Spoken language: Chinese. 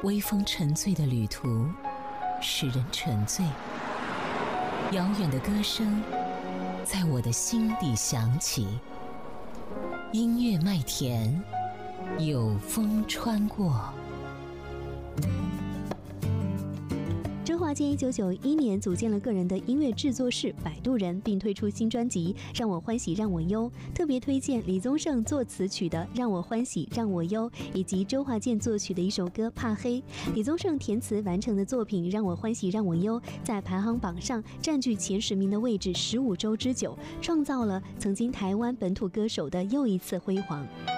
微风沉醉的旅途，使人沉醉。遥远的歌声在我的心底响起，音乐麦田，有风穿过。 周华健1991年组建了个人的音乐制作室摆渡人，并推出新专辑《让我欢喜让我忧》，特别推荐李宗盛作词曲的《让我欢喜让我忧》，以及周华健作曲的一首歌《怕黑》。李宗盛填词完成的作品《让我欢喜让我忧》在排行榜上占据前10名的位置15周之久，创造了曾经台湾本土歌手的又一次辉煌。